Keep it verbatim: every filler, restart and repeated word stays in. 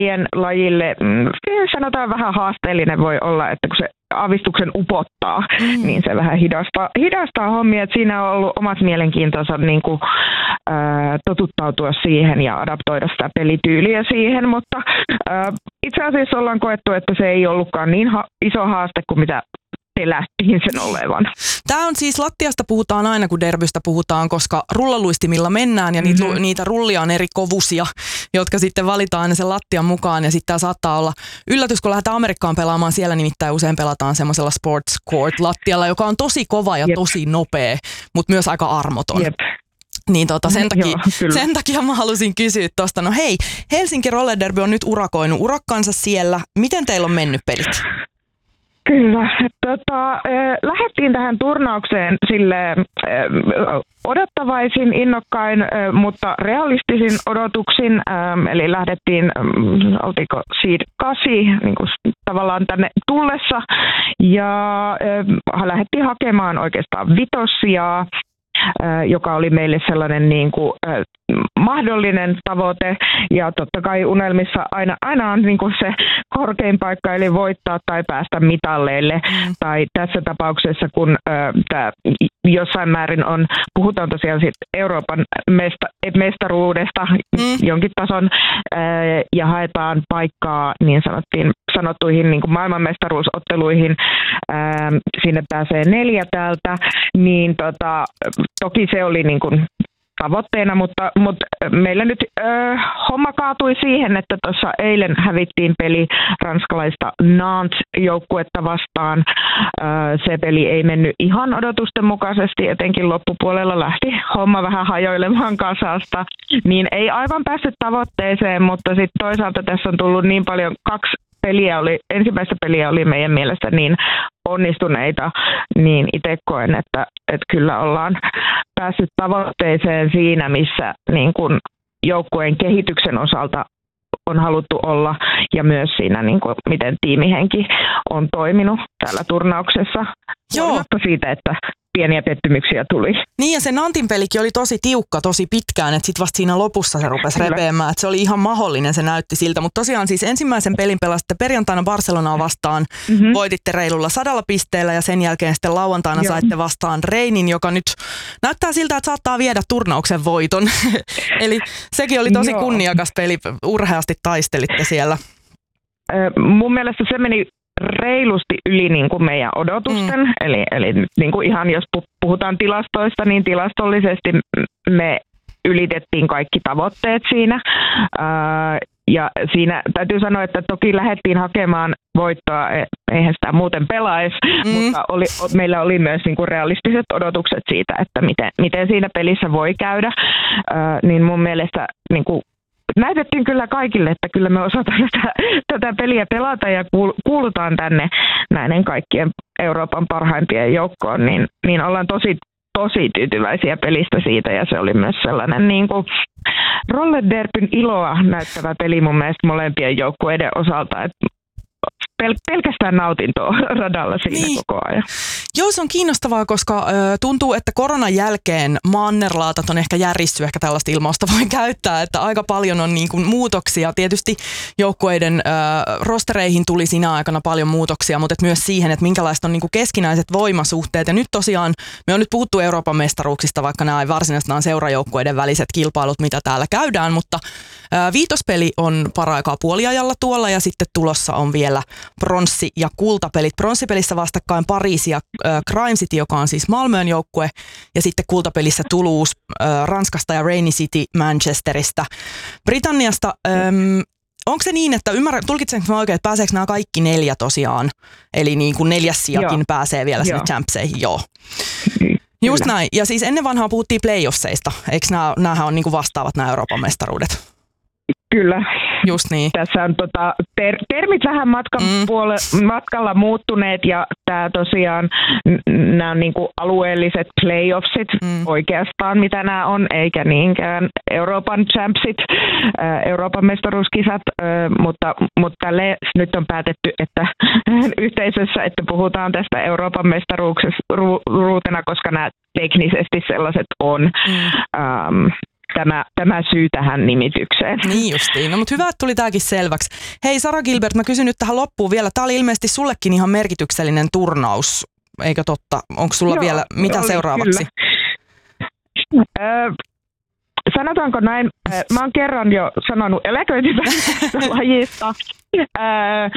lajille, sanotaan vähän haasteellinen voi olla, että kun se aavistuksen upottaa, mm. niin se vähän hidastaa, hidastaa hommia. Että siinä on ollut omat mielenkiintonsa niin kuin, ää, totuttautua siihen ja adaptoida sitä pelityyliä siihen, mutta ää, itse asiassa ollaan koettu, että se ei ollutkaan niin ha- iso haaste kuin mitä pelättiin sen olevan. Tämä on siis, lattiasta puhutaan aina, kun derbystä puhutaan, koska rullaluistimilla mennään ja niitä, mm-hmm. niitä rullia on eri kovusia, jotka sitten valitaan aina sen lattian mukaan ja sitten tämä saattaa olla yllätys, kun lähdetään Amerikkaan pelaamaan, siellä nimittäin usein pelataan semmoisella sports court lattialla, joka on tosi kova ja Jep. tosi nopea, mutta myös aika armoton. Jep. Niin tota, sen, takia, Joo, sen takia mä halusin kysyä tuosta, no hei, Helsinki Roller Derby on nyt urakoinut urakkansa siellä, miten teillä on mennyt pelit? Kyllä. Tota, äh, lähdettiin tähän turnaukseen sille äh, odottavaisin, innokkain, äh, mutta realistisin odotuksin. Äh, eli lähdettiin, äh, oltiinko seed kasi, niin kuin tavallaan tänne tullessa. Ja äh, lähdettiin hakemaan oikeastaan vitossijaa, äh, joka oli meille sellainen niin kuin, äh, mahdollinen tavoite, ja totta kai unelmissa aina, aina on niin kuin se korkein paikka, eli voittaa tai päästä mitalleille, mm. tai tässä tapauksessa, kun äh, tämä jossain määrin on, puhutaan tosiaan sit Euroopan mesta, mestaruudesta mm. jonkin tason, äh, ja haetaan paikkaa niin sanottiin, sanottuihin niin kuin maailmanmestaruusotteluihin, äh, sinne pääsee neljä täältä, niin tota, toki se oli niin kuin tavoitteena, mutta, mutta meillä nyt ö, homma kaatui siihen, että tuossa eilen hävittiin peli ranskalaista Nantes-joukkuetta vastaan. Ö, se peli ei mennyt ihan odotusten mukaisesti, etenkin loppupuolella lähti homma vähän hajoilemaan kasasta, niin ei aivan päässyt tavoitteeseen, mutta sitten toisaalta tässä on tullut niin paljon, kaksi peliä oli, ensimmäistä peliä oli meidän mielestä niin onnistuneita, niin itse koen, että, että kyllä ollaan päässyt tavoitteeseen siinä, missä niin kuin joukkueen kehityksen osalta on haluttu olla, ja myös siinä, niin kuin, miten tiimihenki on toiminut täällä turnauksessa. Joo. Siitä, että pieniä pettymyksiä tuli. Niin, ja se Nantin pelikin oli tosi tiukka tosi pitkään, että sitten vasta siinä lopussa se rupesi Kyllä. repeämään, että se oli ihan mahdollinen, se näytti siltä, mutta tosiaan siis ensimmäisen pelin pelasitte perjantaina Barcelonaa vastaan, mm-hmm. voititte reilulla sadalla pisteellä, ja sen jälkeen sitten lauantaina Joo. saitte vastaan Reinin, joka nyt näyttää siltä, että saattaa viedä turnauksen voiton. Eli sekin oli tosi Joo. kunniakas peli, urheasti taistelitte siellä. Mun mielestä se meni reilusti yli niin kuin meidän odotusten, mm. eli, eli niin kuin ihan jos puhutaan tilastoista, niin tilastollisesti me ylitettiin kaikki tavoitteet siinä. Ää, ja siinä täytyy sanoa, että toki lähdettiin hakemaan voittoa, eihän sitä muuten pelaisi, mm. mutta oli, meillä oli myös niin kuin realistiset odotukset siitä, että miten, miten siinä pelissä voi käydä, ää, niin mun mielestä niin kuin näytettiin kyllä kaikille, että kyllä me osataan tätä, tätä peliä pelata ja kuulutaan tänne näiden kaikkien Euroopan parhaimpien joukkoon, niin, niin ollaan tosi, tosi tyytyväisiä pelistä siitä, ja se oli myös sellainen niin kuin Roller Derbyn iloa näyttävä peli mun mielestä molempien joukkueiden osalta, että Pel- pelkästään nautintoa radalla siinä niin. koko ajan. Joo, se on kiinnostavaa, koska ö, tuntuu, että koronan jälkeen mannerlaatat on ehkä järjissy, ehkä tällaista ilmausta voi käyttää, että aika paljon on niin kuin muutoksia. Tietysti joukkueiden ö, rostereihin tuli siinä aikana paljon muutoksia, mutta et myös siihen, että minkälaiset on niin kuin keskinäiset voimasuhteet. Ja nyt tosiaan, me on nyt puhuttu Euroopan mestaruuksista, vaikka nämä ei varsinaisesti on seurajoukkueiden väliset kilpailut, mitä täällä käydään, mutta ö, viitospeli on paraikaa puoliajalla tuolla, ja sitten tulossa on vielä bronssi- ja kultapelit. Bronssipelissä vastakkain Pariisi ja äh, Crime City, joka on siis Malmön joukkue, ja sitten kultapelissä Toulouse äh, Ranskasta ja Rainy City Manchesterista. Britanniasta, ähm, onko se niin, että ymmärrän, tulkitsenko mä oikein, että pääseekö nämä kaikki neljä tosiaan? Eli niin kuin neljäs sijakin Joo. pääsee vielä sinne champseihin, joo. Just Kyllä. näin. Ja siis ennen vanhaa puhuttiin playoffseista. Eikö nämä, nämähän on niin kuin vastaavat nämä Euroopan mestaruudet? Kyllä. Just niin. Tässä on tota, ter- termit vähän matkan mm. puole- matkalla muuttuneet, ja tämä tosiaan, nämä on niinku alueelliset playoffsit mm. oikeastaan, mitä nämä on, eikä niinkään Euroopan champsit, äh, Euroopan mestaruuskisat, äh, mutta, mutta tälle nyt on päätetty, että yhteisössä, että puhutaan tästä Euroopan mestaruutena, koska nämä teknisesti sellaiset on. Mm. Ähm, tämä, tämä syy tähän nimitykseen. Niin justiin. No mutta hyvä, että tuli tämäkin selväksi. Hei Sara Gilbert, mä kysyn nyt tähän loppuun vielä. Tämä oli ilmeisesti sullekin ihan merkityksellinen turnaus, eikö totta? Onko sulla Joo, vielä, mitä oli, seuraavaksi? Ö, sanotaanko näin, mä oon kerran jo sanonut eläköityvästä lajista.